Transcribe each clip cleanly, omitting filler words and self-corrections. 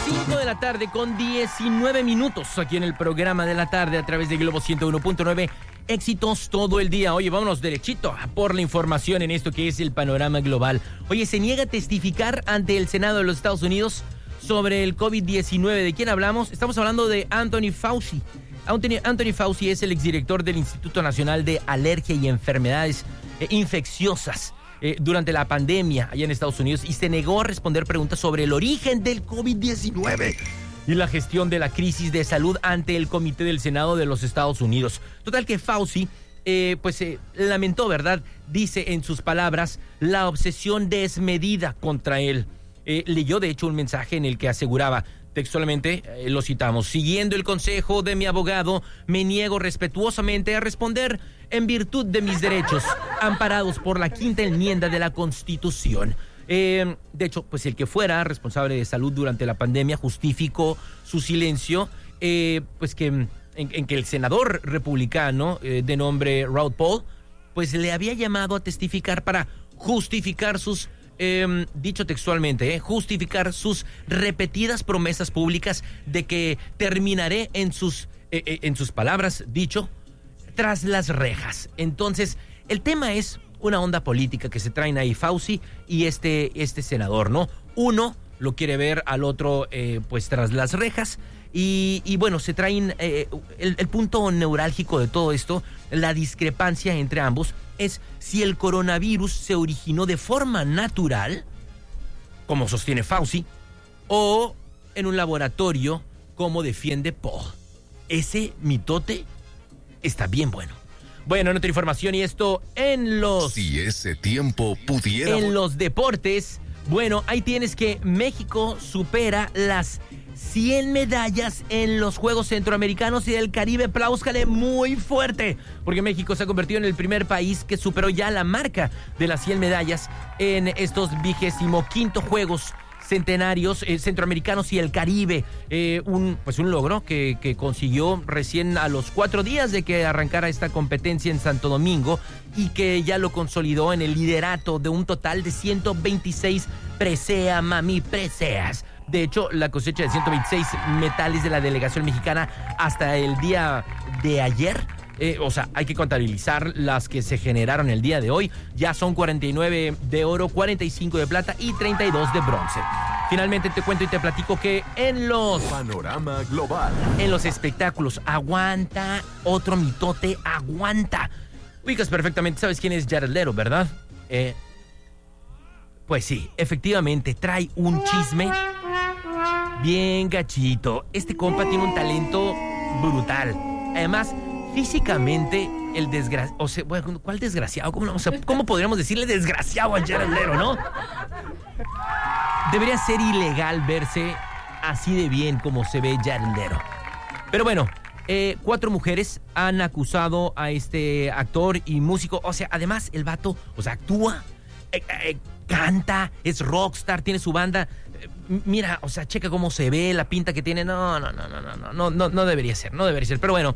5 de la tarde con 19 minutos aquí en el programa de la tarde a través de Globo 101.9. Éxitos todo el día. Oye, vámonos derechito a por la información en esto que es el panorama global. Oye, se niega a testificar ante el Senado de los Estados Unidos sobre el COVID-19. ¿De quién hablamos? Estamos hablando de Anthony Fauci. Anthony Fauci es el exdirector del Instituto Nacional de Alergia y Enfermedades Infecciosas durante la pandemia allá en Estados Unidos y se negó a responder preguntas sobre el origen del COVID-19 y la gestión de la crisis de salud ante el Comité del Senado de los Estados Unidos. Total que Fauci lamentó, ¿verdad? Dice en sus palabras la obsesión desmedida contra él. Leyó de hecho un mensaje en el que aseguraba textualmente, lo citamos: siguiendo el consejo de mi abogado, me niego respetuosamente a responder en virtud de mis derechos, amparados por la quinta enmienda de la Constitución. De hecho, pues el que fuera responsable de salud durante la pandemia justificó su silencio, pues que en que el senador republicano de nombre Rand Paul, pues le había llamado a testificar para justificar sus dicho textualmente, justificar sus repetidas promesas públicas de que terminaré en sus palabras, dicho, tras las rejas. Entonces, el tema es una onda política que se traen ahí Fauci y este senador, ¿no? Uno lo quiere ver al otro, pues, tras las rejas. Y bueno, se traen el punto neurálgico de todo esto, la discrepancia entre ambos, es si el coronavirus se originó de forma natural, como sostiene Fauci, o en un laboratorio, como defiende Paul. Ese mitote está bien bueno. Bueno, en otra información, y esto en los... Si ese tiempo pudiera... En los deportes, bueno, ahí tienes que México supera las 100 medallas en los Juegos Centroamericanos y del Caribe. Apláuscale muy fuerte, porque México se ha convertido en el primer país que superó ya la marca de las 100 medallas en estos 25º Juegos Centenarios Centroamericanos y el Caribe. Un logro que consiguió recién a los 4 días de que arrancara esta competencia en Santo Domingo y que ya lo consolidó en el liderato de un total de 126 presea, mami, preseas. De hecho, la cosecha de 126 metales de la delegación mexicana hasta el día de ayer, hay que contabilizar las que se generaron el día de hoy. Ya son 49 de oro, 45 de plata y 32 de bronce. Finalmente te cuento y te platico que en los... Panorama global. En los espectáculos, aguanta otro mitote, aguanta. Ubicas perfectamente, ¿sabes quién es Jared Leto, verdad? Pues sí, efectivamente, trae un chisme bien gachito. Este compa tiene un talento brutal. Además, físicamente, el desgraciado... O sea, bueno, ¿cuál desgraciado? ¿Cómo podríamos decirle desgraciado a Jared Leto, no? Debería ser ilegal verse así de bien como se ve Jared Leto. Pero bueno, 4 mujeres han acusado a este actor y músico. O sea, además, el vato, actúa, canta, es rockstar, tiene su banda. Mira, checa cómo se ve, la pinta que tiene. No debería ser, no debería ser. Pero bueno,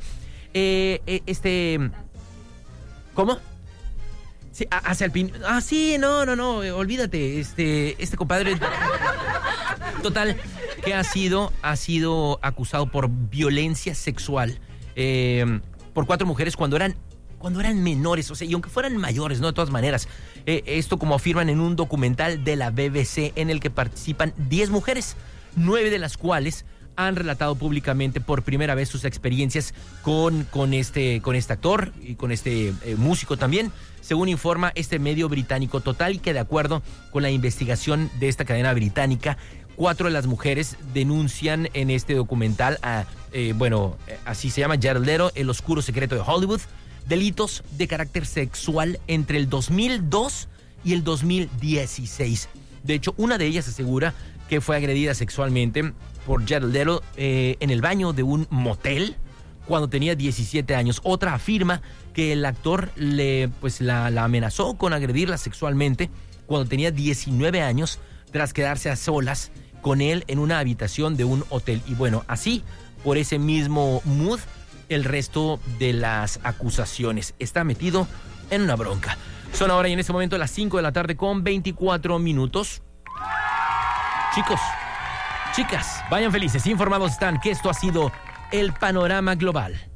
¿cómo? Sí, hacia el pin. Ah, sí, no, olvídate. Este compadre, total, que ha sido acusado por violencia sexual por 4 mujeres cuando eran menores, y aunque fueran mayores, ¿no? De todas maneras, esto como afirman en un documental de la BBC en el que participan 10 mujeres, 9 de las cuales han relatado públicamente por primera vez sus experiencias con este actor y con este músico también, según informa este medio británico. Total, y que de acuerdo con la investigación de esta cadena británica, 4 de las mujeres denuncian en este documental así se llama, Jared Leto, El Oscuro Secreto de Hollywood, delitos de carácter sexual entre el 2002 y el 2016. De hecho, una de ellas asegura que fue agredida sexualmente por Jared Leto en el baño de un motel cuando tenía 17 años. Otra afirma que el actor la amenazó con agredirla sexualmente cuando tenía 19 años tras quedarse a solas con él en una habitación de un hotel. Y bueno, así, por ese mismo mood, el resto de las acusaciones. Está metido en una bronca. Son ahora y en este momento las 5 de la tarde con 24 minutos. Chicos, Chicas, vayan felices, informados están que esto ha sido el panorama global.